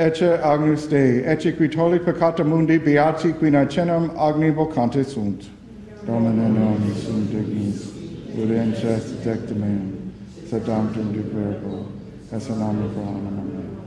Ecce Agnus Dei, ecce qui tolli peccata mundi, beati qui nacenam agni vocante sunt. Domine non sunt dignis, William Chest Dectamen, sed damtum de verbo, esse name pro anima.